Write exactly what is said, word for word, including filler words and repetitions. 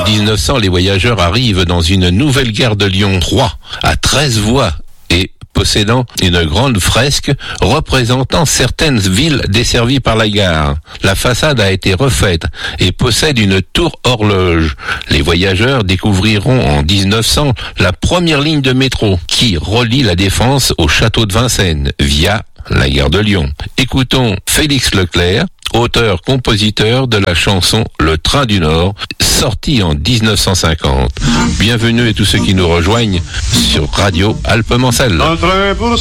dix-neuf cents, les voyageurs arrivent dans une nouvelle gare de Lyon trois, à treize voies et possédant une grande fresque représentant certaines villes desservies par la gare. La façade a été refaite et possède une tour horloge. Les voyageurs découvriront en dix-neuf cents la première ligne de métro qui relie la Défense au château de Vincennes via la gare de Lyon. Écoutons Félix Leclerc, auteur-compositeur de la chanson Le Train du Nord, sortie en dix-neuf cent cinquante. Bienvenue à tous ceux qui nous rejoignent sur Radio Alpes-Mancelles.